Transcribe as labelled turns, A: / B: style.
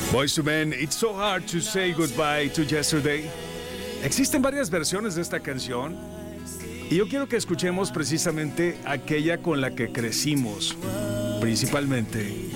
A: Boyz II Men, It's So Hard to Say Goodbye to Yesterday. Existen varias versiones de esta canción y yo quiero que escuchemos precisamente aquella con la que crecimos, principalmente